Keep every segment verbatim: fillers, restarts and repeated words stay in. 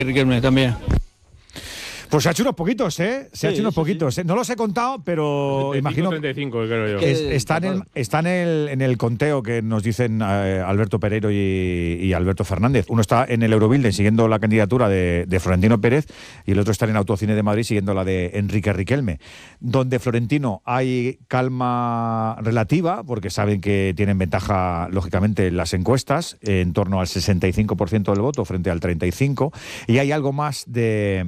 Riquelme también. Pues se ha hecho unos poquitos, ¿eh? Se Sí, ha hecho unos sí, poquitos. sí. ¿eh? No los he contado, pero treinta y cinco, imagino treinta y cinco, creo yo. que es- está, en el, está en, el, en el conteo que nos dicen eh, Alberto Pereiro y, y Alberto Fernández. Uno está en el Eurobuilding siguiendo la candidatura de, de Florentino Pérez y el otro está en Autocine de Madrid siguiendo la de Enrique Riquelme. Donde Florentino hay calma relativa, porque saben que tienen ventaja, lógicamente, las encuestas, en torno al sesenta y cinco por ciento del voto frente al treinta y cinco por ciento, y hay algo más de...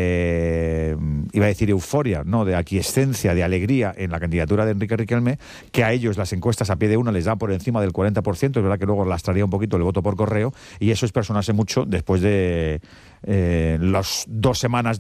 Eh, iba a decir euforia, no, de aquiescencia, de alegría en la candidatura de Enrique Riquelme, que a ellos las encuestas a pie de una les dan por encima del cuarenta por ciento, es verdad que luego lastraría un poquito el voto por correo, y eso es personarse mucho después de eh, las dos semanas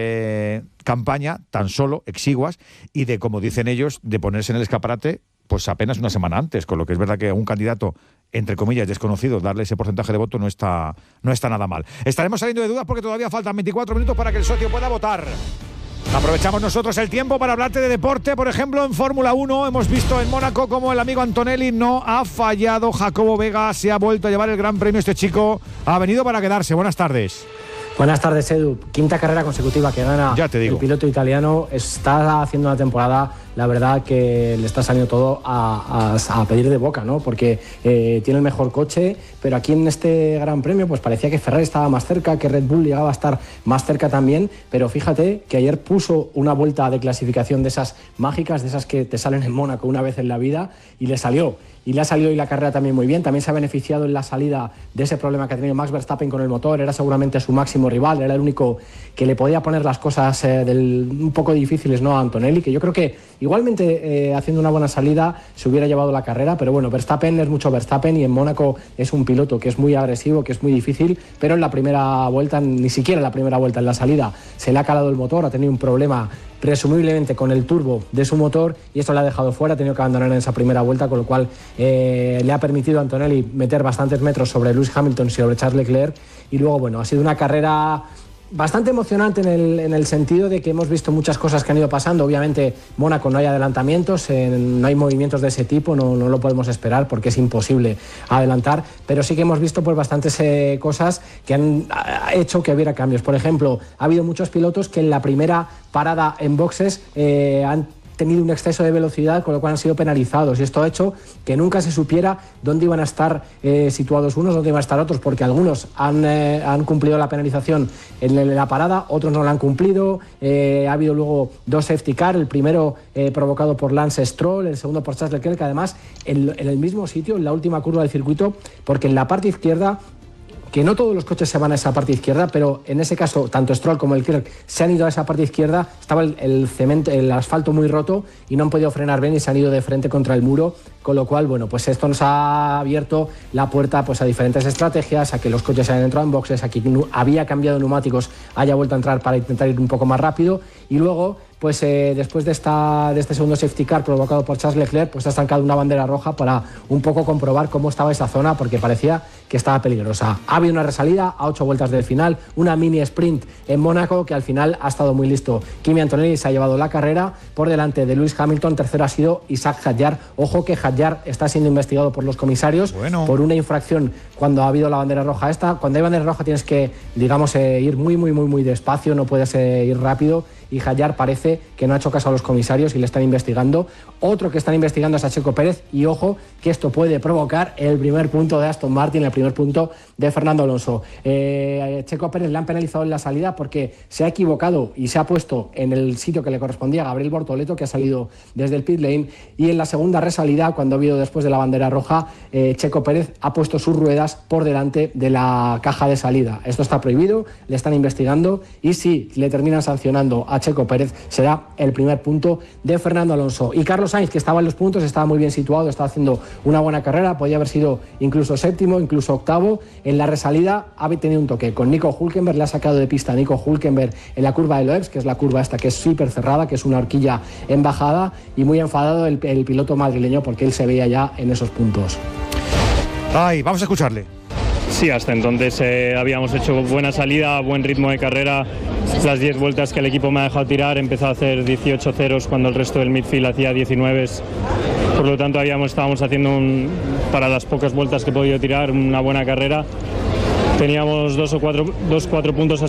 de campaña, tan solo exiguas, y de, como dicen ellos, de ponerse en el escaparate pues apenas una semana antes, con lo que es verdad que a un candidato, entre comillas, desconocido, darle ese porcentaje de voto no está, no está nada mal. Estaremos saliendo de dudas porque todavía faltan veinticuatro minutos para que el socio pueda votar. Aprovechamos nosotros el tiempo para hablarte de deporte. Por ejemplo, en Fórmula uno hemos visto en Mónaco cómo el amigo Antonelli no ha fallado. Jacobo Vega se ha vuelto a llevar el gran premio. Este chico ha venido para quedarse. Buenas tardes. Buenas tardes, Edu. Quinta carrera consecutiva que gana Ya te digo. el piloto italiano. Está haciendo una temporada, la verdad, que le está saliendo todo a, a, a pedir de boca, ¿no? Porque eh, tiene el mejor coche, pero aquí en este Gran Premio pues parecía que Ferrari estaba más cerca, que Red Bull llegaba a estar más cerca también, pero fíjate que ayer puso una vuelta de clasificación de esas mágicas, de esas que te salen en Mónaco una vez en la vida, y le salió. Y le ha salido hoy la carrera también muy bien. También se ha beneficiado en la salida de ese problema que ha tenido Max Verstappen con el motor. Era seguramente su máximo rival, era el único que le podía poner las cosas eh, del, un poco difíciles, ¿no?, a Antonelli, que yo creo que igualmente eh, haciendo una buena salida se hubiera llevado la carrera, pero bueno, Verstappen es mucho Verstappen y en Mónaco es un piloto que es muy agresivo, que es muy difícil, pero en la primera vuelta, ni siquiera en la primera vuelta, en la salida, se le ha calado el motor, ha tenido un problema presumiblemente con el turbo de su motor y esto le ha dejado fuera, ha tenido que abandonar en esa primera vuelta, con lo cual eh, le ha permitido a Antonelli meter bastantes metros sobre Lewis Hamilton y sobre Charles Leclerc, y luego bueno, ha sido una carrera bastante emocionante en el, en el sentido de que hemos visto muchas cosas que han ido pasando. Obviamente Mónaco no hay adelantamientos, eh, no hay movimientos de ese tipo, no, no lo podemos esperar porque es imposible adelantar, pero sí que hemos visto pues bastantes eh, cosas que han ha hecho que hubiera cambios. Por ejemplo, ha habido muchos pilotos que en la primera parada en boxes eh, han tenido un exceso de velocidad, con lo cual han sido penalizados, y esto ha hecho que nunca se supiera dónde iban a estar eh, situados unos, dónde iban a estar otros, porque algunos han, eh, han cumplido la penalización en la parada, otros no la han cumplido. Eh, ha habido luego dos safety car, el primero eh, provocado por Lance Stroll, el segundo por Charles Leclerc, además en, en el mismo sitio, en la última curva del circuito, porque en la parte izquierda, que no todos los coches se van a esa parte izquierda, pero en ese caso tanto Stroll como el Leclerc se han ido a esa parte izquierda, estaba el, el cemento, el asfalto muy roto y no han podido frenar bien y se han ido de frente contra el muro, con lo cual bueno, pues esto nos ha abierto la puerta pues a diferentes estrategias, a que los coches hayan entrado en boxes, a que había cambiado neumáticos haya vuelto a entrar para intentar ir un poco más rápido, y luego pues eh, después de, esta, de este segundo safety car provocado por Charles Leclerc, pues ha estancado una bandera roja para un poco comprobar cómo estaba esa zona, porque parecía que estaba peligrosa. Ha habido una resalida a ocho vueltas del final, una mini sprint en Mónaco que al final ha estado muy listo. Kimi Antonelli se ha llevado la carrera por delante de Lewis Hamilton, tercero ha sido Isaac Hadjar. Ojo que Hadjar está siendo investigado por los comisarios bueno. por una infracción cuando ha habido la bandera roja esta. Cuando hay bandera roja tienes que, digamos, eh, ir muy, muy, muy, muy despacio, no puedes eh, ir rápido, y Hadjar parece que no ha hecho caso a los comisarios y le están investigando. Otro que están investigando es a Checo Pérez, y ojo que esto puede provocar el primer punto de Aston Martin, el primer punto de Fernando Alonso. Eh, Checo Pérez le han penalizado en la salida porque se ha equivocado y se ha puesto en el sitio que le correspondía a Gabriel Bortoleto, que ha salido desde el pit lane, y en la segunda resalida, cuando ha habido después de la bandera roja, eh, Checo Pérez ha puesto sus ruedas por delante de la caja de salida. Esto está prohibido, le están investigando, y si le terminan sancionando a Checo Pérez será el primer punto de Fernando Alonso. Y Carlos Sainz, que estaba en los puntos, estaba muy bien situado, estaba haciendo una buena carrera, podía haber sido incluso séptimo, incluso octavo. En la resalida ha tenido un toque con Nico Hülkenberg, le ha sacado de pista a Nico Hülkenberg en la curva de Loebs, que es la curva esta que es súper cerrada, que es una horquilla en bajada, y muy enfadado el, el piloto madrileño porque él se veía ya en esos puntos. Ay, vamos a escucharle. Sí, hasta entonces eh, habíamos hecho buena salida, buen ritmo de carrera. Las diez vueltas que el equipo me ha dejado tirar, empezó a hacer dieciocho ceros cuando el resto del midfield hacía diecinueve. Por lo tanto, habíamos, estábamos haciendo, un, para las pocas vueltas que he podido tirar, una buena carrera. Teníamos dos o cuatro, dos, cuatro puntos